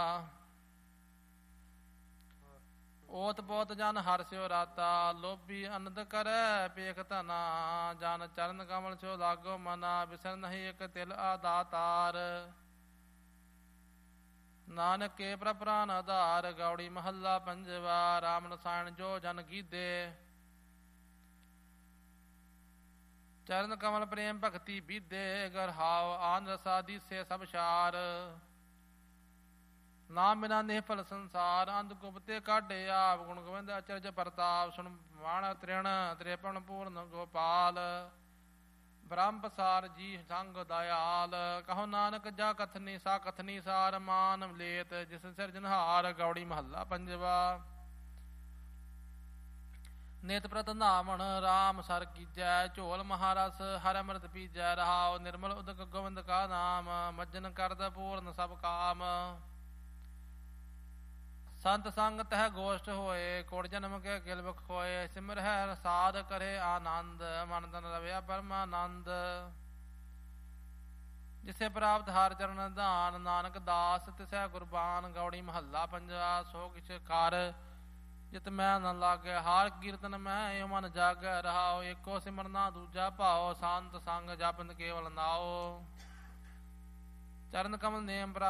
ਓਤ ਪੋਤ ਜਨ ਹਰਸਿਓ ਰਾਤਾ, ਲੋਭੀ ਅਨੰਦ ਕਰੈ ਪੇਖ ਧਨਾ। ਜਨ ਚਰਨ ਕਮਲ ਸਿਓ ਲਾਗੋ ਮਨਾ, ਬਿਸਰ ਨਹੀਂ ਇਕ ਤਿਲ ਆਦਾਤਾਰ। ਨਾਨਕ ਕੇ ਪ੍ਰਭ ਪ੍ਰਾਨ ਆਧਾਰ, ਗੌੜੀ ਮਹੱਲਾ ਪੰਜਵਾ। ਰਾਮ ਰਸਾਇਣ ਜੋ ਜਨ ਗੀਧੇ, ਚਰਨ ਕਮਲ ਪ੍ਰੇਮ ਭਗਤੀ ਬੀਧੇ। ਗਰਹਾਉ ਆਨ ਰਸਾ ਦੀਸੇ ਸਭ ਸਾਰ, ਨਾਮ ਬਿਨਾ ਨਿਹਫਲ ਸੰਸਾਰ। ਅੰਧ ਗੁਪਤੇ ਕਾਢੇ ਆਪ, ਗੁਣ ਗੋਬਿੰਦ ਅਚਰਜ ਪ੍ਰਤਾਪ। ਸੁਣ ਬਾਣ ਤ੍ਰਿਣ ਤ੍ਰੇਪਨ ਪੂਰਨ ਗੋਪਾਲ, ਬ੍ਰਹਮ ਪਸਾਰ ਜੀ ਸੰਗ ਦਇਆਲ। ਕਹੋ ਨਾਨਕ ਜਾ ਕਥਨੀ ਸਾ ਕਥਨੀ ਸਾਰ, ਮਾਨ ਲੇਤ ਜਿਸ ਸਿਰਜਨਹਾਰ। ਗੌੜੀ ਮਹੱਲਾ ਪੰਜਵਾ। ਨਿਤ ਪ੍ਰਤ ਨਾਵਣ ਰਾਮ ਸਰ ਕੀਜੈ, ਝੋਲ ਮਹਾਰਸ ਹਰਿ ਅੰਮ੍ਰਿਤ ਪੀਜੈ। ਰਹਾਉ ਨਿਰਮਲ ਉਦਕ ਗੋਬਿੰਦ ਕਾ ਨਾਮ, ਮੱਜਨ ਕਰਦ ਪੂਰਨ ਸਭ ਕਾਮ। ਸੰਤ ਸੰਗ ਤਹਿ ਗੋਸ਼ਟ ਹੋਏ, ਕੋਟ ਜਨਮ ਕੇ ਕਿਲ ਬਖ ਹੋਏ। ਸਿਮਰ ਹੈ ਸਾਧ ਕਰੇ ਆਨੰਦ, ਮਨ ਤਨ ਰਵਿਆ ਪਰਮਾਨੰਦ। ਜਿਸੇ ਪ੍ਰਾਪਤ ਹਰ ਚਰਨ ਧਾਨ, ਨਾਨਕ ਦਾਸ ਤਿਸੈ ਕੁਰਬਾਨ। ਗੌੜੀ ਮਹੱਲਾ ਪੰਜਵਾ। ਸੋ ਕਿਛ ਕਰ ਜਿਤ ਮੈਂ ਨ ਲਾਗੈ, ਹਾਰ ਕੀਰਤਨ ਮੈਂ ਏਉ ਮਨ ਜਾਗੈ। ਰਹਾਉ ਏਕੋ ਸਿਮਰਨਾ ਦੂਜਾ ਭਾਉ, ਸੰਤ ਸੰਗ ਜਪਿੰਦ ਕੇਵਲ ਨਾਉ। ਚਰਨ ਕਮਲ ਨੇਮ